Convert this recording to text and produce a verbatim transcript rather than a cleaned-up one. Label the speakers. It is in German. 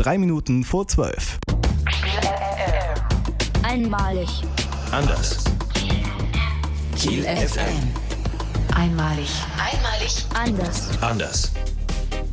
Speaker 1: drei Minuten vor zwölf.
Speaker 2: Einmalig.
Speaker 3: Anders.
Speaker 4: Kiel F M. Einmalig.
Speaker 2: Einmalig. Anders.
Speaker 3: Anders.